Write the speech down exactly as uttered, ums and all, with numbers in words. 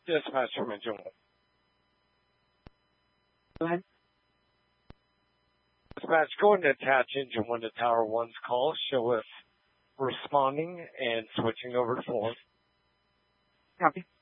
Dispatch from Engine one. Go ahead. Dispatch, go and attach Engine one to Tower one's call. Show us responding and switching over to one. Copy.